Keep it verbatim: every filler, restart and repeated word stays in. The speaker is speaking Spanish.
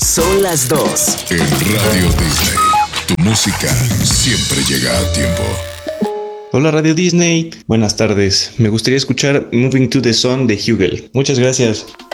Son las dos. En Radio Disney, tu música siempre llega a tiempo. Hola Radio Disney, buenas tardes. Me gustaría escuchar Moving to the Sun de Hugel. Muchas gracias.